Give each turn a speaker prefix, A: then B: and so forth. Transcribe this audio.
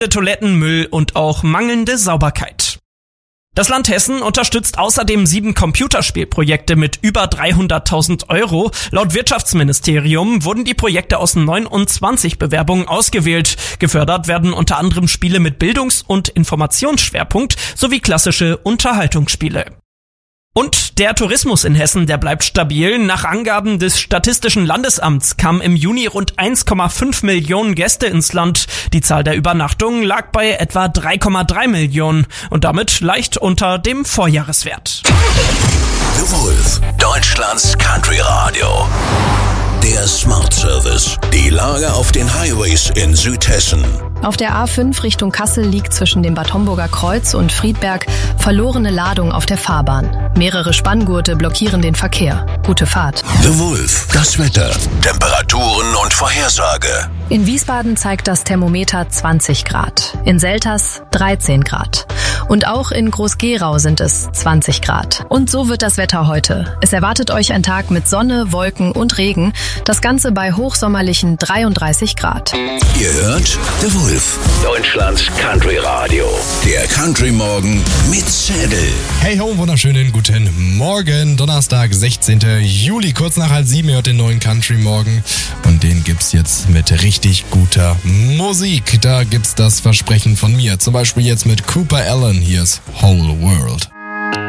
A: Toiletten, Müll und auch mangelnde Sauberkeit. Das Land Hessen unterstützt außerdem 7 Computerspielprojekte mit über 300.000 Euro. Laut Wirtschaftsministerium wurden die Projekte aus 29 Bewerbungen ausgewählt. Gefördert werden unter anderem Spiele mit Bildungs- und Informationsschwerpunkt sowie klassische Unterhaltungsspiele. Und der Tourismus in Hessen, der bleibt stabil. Nach Angaben des Statistischen Landesamts kamen im Juni rund 1,5 Millionen Gäste ins Land. Die Zahl der Übernachtungen lag bei etwa 3,3 Millionen und damit leicht unter dem Vorjahreswert.
B: The Wolf, Deutschlands Country Radio. Der Smart Service. Die Lage auf den Highways in Südhessen.
C: Auf der A5 Richtung Kassel liegt zwischen dem Bad Homburger Kreuz und Friedberg verlorene Ladung auf der Fahrbahn. Mehrere Spanngurte blockieren den Verkehr. Gute Fahrt.
B: The Wolf, das Wetter, Temperaturen und Vorhersage.
C: In Wiesbaden zeigt das Thermometer 20 Grad. In Selters 13 Grad. Und auch in Groß-Gerau sind es 20 Grad. Und so wird das Wetter heute. Es erwartet euch ein Tag mit Sonne, Wolken und Regen. Das Ganze bei hochsommerlichen 33 Grad.
B: Ihr hört The Wolf, Deutschlands Country Radio. Der Country Morgen mit Zettel.
D: Hey ho, wunderschönen guten Morgen. Donnerstag, 16. Juli, kurz nach 6:30 hört den neuen Country Morgen. Und den gibt's jetzt mit richtig guter Musik. Da gibt's das Versprechen von mir. Zum Beispiel jetzt mit Cooper Allen. Hier ist Whole World.